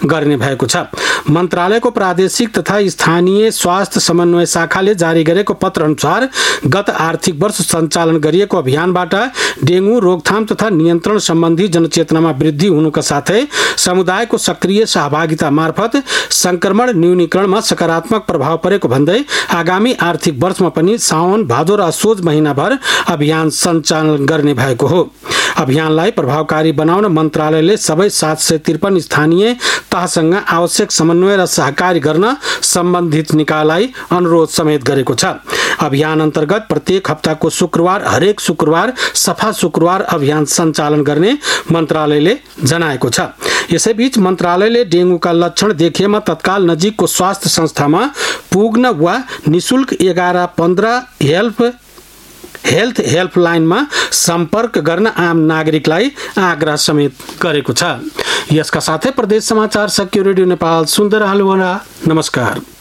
गर्ने भएको छ। मन्त्रालयको प्रादेशिक तथा स्थानीय स्वास्थ्य समन्वय शाखाले जारी गरेको पत्र अनुसार गत आर्थिक वर्ष सञ्चालन गरिएको अभियानबाट डेंगू रोकथाम तथा नियन्त्रण सम्बन्धी जनचेतनामा वृद्धि हुनुका साथै समुदायको सक्रिय सहभागिता मार्फत संक्रमण न्यूनीकरणमा सकारात्मक प्रभाव परेको भन्दै आगामी आर्थिक वर्षमा पनि साउन भादो र असोज महिनाभर अभियान सञ्चालन गर्ने भएको हो। अभियानलाई प्रभावकारी बनाउन मन्त्रालयले सबै 753 स्थानीय तहसँग आवश्यक समन्वय र सहकारी गर्न सम्बन्धित निकायलाई अनुरोध समेत गरेको छ। अभियान अन्तर्गत प्रत्येक हप्ताको शुक्रबार हरेक शुक्रबार सफा शुक्रबार अभियान सञ्चालन गर्ने मन्त्रालयले जनाएको छ। यसैबीच मन्त्रालयले डेंगूका लक्षण देखिएमा तत्काल नजिकको स्वास्थ्य संस्थामा पुग्न वा निशुल्क 1115 हेल्थ हेल्पलाइनमा सम्पर्क गर्न आम नागरिकलाई आग्रह समेत गरेको छ। यसका साथै प्रदेश समाचार सकियो। रेडियो नेपाल सुन्दै रहनुहोला। नमस्कार।